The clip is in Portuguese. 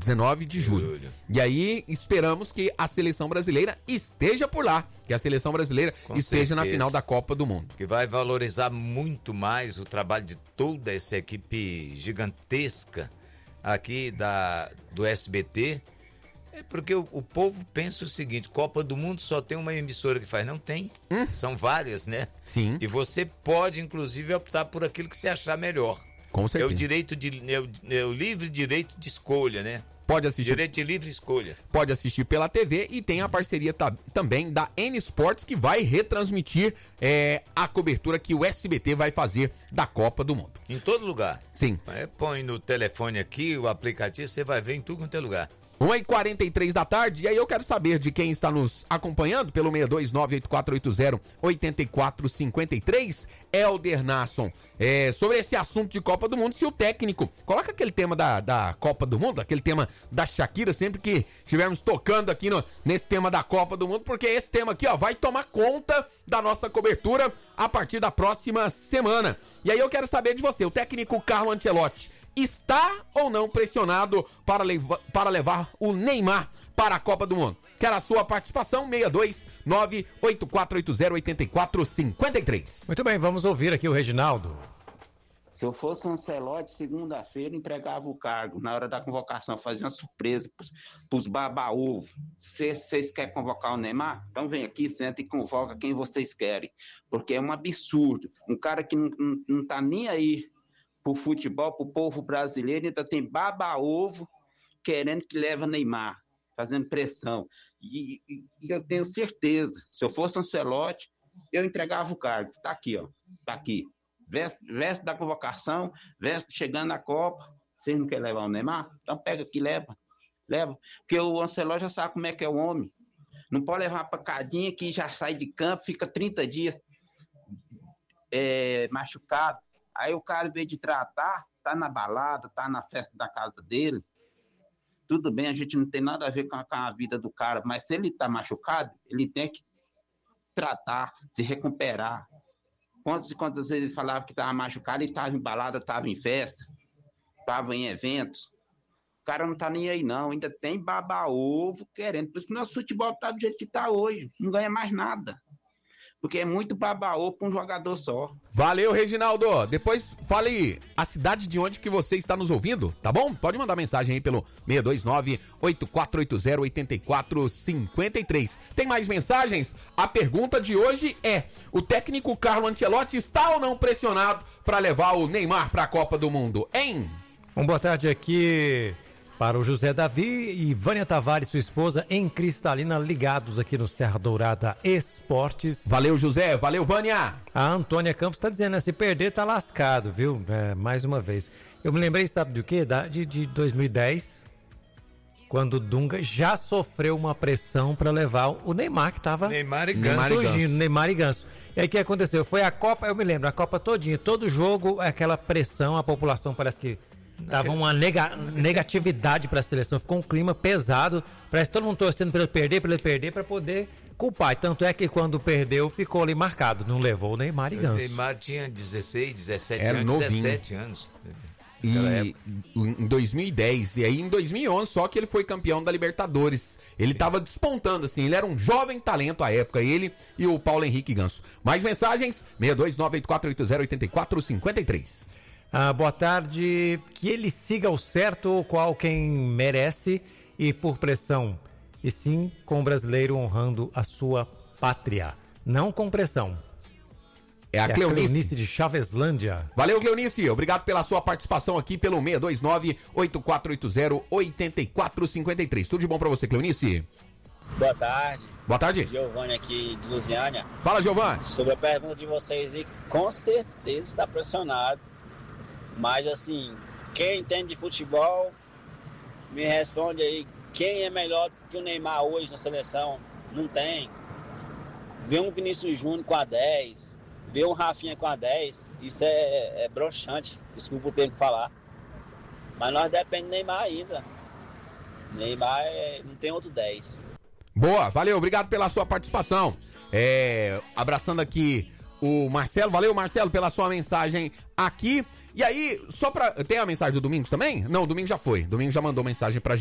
19 de julho. E aí esperamos que a seleção brasileira esteja por lá, que a seleção brasileira esteja na final da Copa do Mundo. Que vai valorizar muito mais o trabalho de toda essa equipe gigantesca aqui do SBT. É porque o povo pensa o seguinte: Copa do Mundo só tem uma emissora que faz. Não tem, são várias, né? Sim. E você pode, inclusive, optar por aquilo que você achar melhor. Com certeza. É o livre direito de escolha, né? Pode assistir. Direito de livre escolha. Pode assistir pela TV e tem a parceria também da N Sports, que vai retransmitir a cobertura que o SBT vai fazer da Copa do Mundo. Em todo lugar. Sim. Põe no telefone aqui o aplicativo, você vai ver em tudo quanto é lugar. 1h43 da tarde, e aí eu quero saber de quem está nos acompanhando pelo 62984808453, Helder Nasson, sobre esse assunto de Copa do Mundo, se o técnico, coloca aquele tema da Copa do Mundo, aquele tema da Shakira, sempre que estivermos tocando aqui nesse tema da Copa do Mundo, porque esse tema aqui, ó, vai tomar conta da nossa cobertura a partir da próxima semana. E aí eu quero saber de você, o técnico Carlo Ancelotti, está ou não pressionado para levar o Neymar para a Copa do Mundo? Quero a sua participação, 62984808453. Muito bem, vamos ouvir aqui o Reginaldo. Se eu fosse um Ancelotti, segunda-feira entregava o cargo, na hora da convocação, fazia uma surpresa pros baba-ovo. Se vocês querem convocar o Neymar, então vem aqui, senta e convoca quem vocês querem, porque é um absurdo. Um cara que não tá nem aí pro futebol, pro povo brasileiro, ainda tem baba-ovo querendo que leve Neymar, fazendo pressão. E eu tenho certeza, se eu fosse Ancelotti, eu entregava o cargo. Tá aqui, ó. Tá aqui. Veste da convocação, veste chegando na Copa. Vocês não querem levar o Neymar? Então pega aqui, leva. Porque o Ancelotti já sabe como é que é o homem. Não pode levar uma pacadinha que já sai de campo, fica 30 dias machucado. Aí o cara, em vez de tratar, tá na balada, tá na festa da casa dele. Tudo bem, a gente não tem nada a ver com a vida do cara, mas se ele tá machucado, ele tem que tratar, se recuperar. Quantas e quantas vezes ele falava que tava machucado, ele tava em balada, tava em festa, tava em eventos. O cara não tá nem aí não, ainda tem baba-ovo querendo. Por isso que nosso futebol tá do jeito que tá hoje, não ganha mais nada. Porque é muito baba-ovo pra um jogador só. Valeu, Reginaldo. Depois fale a cidade de onde que você está nos ouvindo, tá bom? Pode mandar mensagem aí pelo 62984808453. Tem mais mensagens? A pergunta de hoje é: o técnico Carlo Ancelotti está ou não pressionado para levar o Neymar para a Copa do Mundo, hein? Boa tarde aqui para o José Davi e Vânia Tavares, sua esposa, em Cristalina, ligados aqui no Serra Dourada Esportes. Valeu, José. Valeu, Vânia. A Antônia Campos está dizendo, né, se perder tá lascado, viu? Mais uma vez. Eu me lembrei, sabe do quê? De 2010, quando o Dunga já sofreu uma pressão para levar o Neymar, que estava surgindo, Neymar e Ganso. E aí o que aconteceu? Foi a Copa, eu me lembro, a Copa todinha, todo jogo, aquela pressão, a população parece que dava uma negatividade para a seleção, ficou um clima pesado, parece que todo mundo torcendo para ele perder para poder culpar. E tanto é que quando perdeu ficou ali marcado, não levou o Neymar e Ganso. O Neymar tinha 16, 17 Era anos, novinho. 17 anos. E em 2010, e aí em 2011 só que ele foi campeão da Libertadores. Ele tava despontando assim, ele era um jovem talento à época, ele e o Paulo Henrique Ganso. Mais mensagens, 62984808453. Boa tarde, que ele siga o certo, qual quem merece e por pressão, e sim com o brasileiro honrando a sua pátria, não com pressão. É a Cleonice de Chaveslândia. Valeu, Cleonice, obrigado pela sua participação aqui pelo 62984808453. Tudo de bom pra você, Cleonice? Boa tarde. Boa tarde. Giovanni aqui de Lusiânia. Fala, Giovanni. Sobre a pergunta de vocês, e com certeza está pressionado. Mas assim, quem entende de futebol, me responde aí, quem é melhor que o Neymar hoje na seleção? Não tem. Vê um Vinícius Júnior com a 10, vê um Rafinha com a 10, isso é broxante, desculpa o termo que falar. Mas nós dependemos do Neymar ainda. Neymar não tem outro 10. Boa, valeu, obrigado pela sua participação. Abraçando aqui o Marcelo, valeu, Marcelo, pela sua mensagem aqui. E aí, tem a mensagem do Domingos também? Não, o Domingos já foi. Domingos já mandou mensagem pra gente.